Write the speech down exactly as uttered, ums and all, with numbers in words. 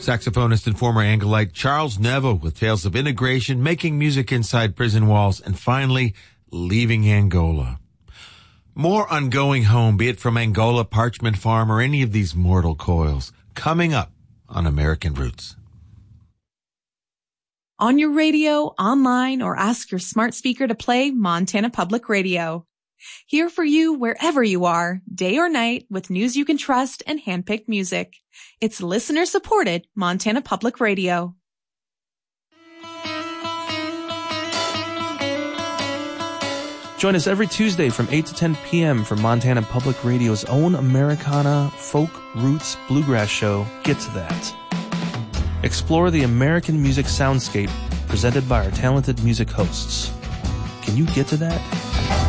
Saxophonist and former Angolite Charles Neville with tales of integration, making music inside prison walls, and finally leaving Angola. More on going home, be it from Angola, Parchment Farm, or any of these mortal coils, coming up on American Roots. On your radio, online, or ask your smart speaker to play Montana Public Radio. Here for you wherever you are, day or night, with news you can trust and handpicked music. It's listener-supported Montana Public Radio. Join us every Tuesday from eight to ten p.m. for Montana Public Radio's own Americana, folk, roots, bluegrass show, Get to That. Explore the American music soundscape presented by our talented music hosts. Can you get to that?